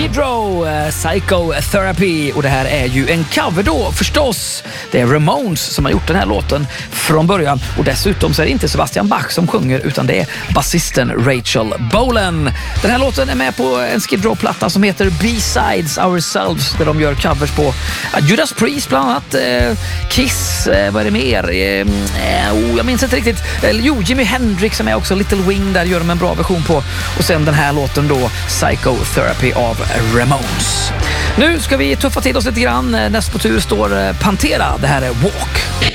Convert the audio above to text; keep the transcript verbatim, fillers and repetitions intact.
Skid Row, uh, Psychotherapy, och det här är ju en cover då förstås. Det är Ramones som har gjort den här låten från början, och dessutom så är det inte Sebastian Bach som sjunger utan det är basisten Rachel Bolan. Den här låten är med på en Skid Row-platta som heter B-Sides Ourselves, där de gör covers på uh, Judas Priest bland annat, uh, Kiss, uh, vad är det mer? Uh, uh, jag minns inte riktigt. Uh, jo, Jimi Hendrix som är också Little Wing, där gör de en bra version på. Och sen den här låten då, Psychotherapy av Ramones. Nu ska vi tuffa till oss lite grann. Näst på tur står Pantera. Det här är Walk.